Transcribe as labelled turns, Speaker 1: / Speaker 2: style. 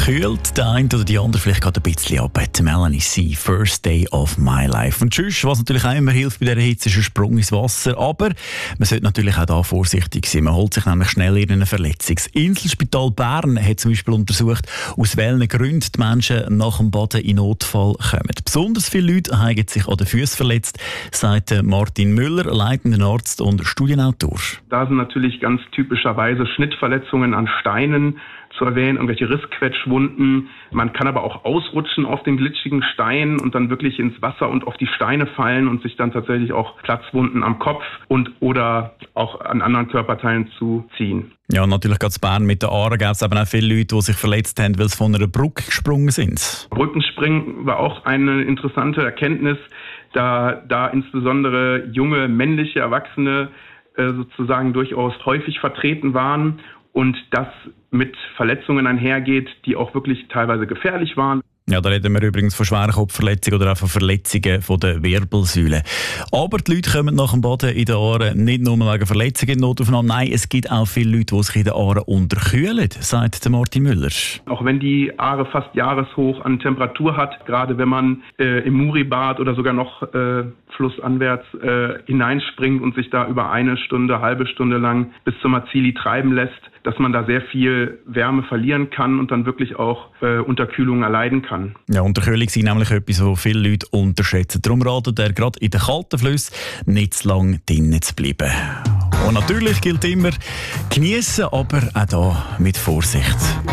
Speaker 1: kühlt der eine oder die andere vielleicht gerade ein bisschen ab. Melanie C. First Day of My Life. Und tschüss, was natürlich auch immer hilft bei dieser Hitze, ist ein Sprung ins Wasser. Aber man sollte natürlich auch da vorsichtig sein. Man holt sich nämlich schnell irgendeine Verletzung. Das Inselspital Bern hat zum Beispiel untersucht, aus welchen Gründen die Menschen nach dem Baden in Notfall kommen. Besonders viele Leute haben sich an den Füßen verletzt, sagt Martin Müller, leitender Arzt und Studienautor.
Speaker 2: Da sind natürlich ganz typischerweise Schnittverletzungen an Steinen zu erwähnen, irgendwelche Rissquetschwunden. Man kann aber auch ausrutschen auf den glitschigen Stein und dann wirklich ins Wasser und auf die Steine fallen und sich dann tatsächlich auch Platzwunden am Kopf und oder auch an anderen Körperteilen zuziehen.
Speaker 1: Ja, natürlich gerade in Bern mit der Aare gab es aber auch viele Leute, die sich verletzt haben, weil sie von einer Brücke gesprungen sind.
Speaker 2: Brückenspringen war auch eine interessante Erkenntnis, da insbesondere junge männliche Erwachsene sozusagen durchaus häufig vertreten waren und das mit Verletzungen einhergeht, die auch wirklich teilweise gefährlich waren.
Speaker 1: Ja, da reden wir übrigens von schweren Kopfverletzungen oder auch von Verletzungen von der Wirbelsäule. Aber die Leute kommen nach dem Baden in den Aare nicht nur wegen Verletzungen in Notaufnahme. Nein, es gibt auch viele Leute, die sich in den Aare unterkühlen, sagt Martin Müller.
Speaker 2: Auch wenn die Aare fast jahreshoch an Temperatur hat, gerade wenn man im Muri-Bad oder sogar noch flussanwärts hineinspringt und sich da über eine Stunde, halbe Stunde lang bis zum Mazili treiben lässt, dass man da sehr viel Wärme verlieren kann und dann wirklich auch Unterkühlung erleiden kann.
Speaker 1: Ja, Unterkühlung ist nämlich etwas, was viele Leute unterschätzen. Darum ratet er gerade in den kalten Flüssen nicht zu lange drinnen zu bleiben. Und natürlich gilt immer, geniessen, aber auch hier mit Vorsicht.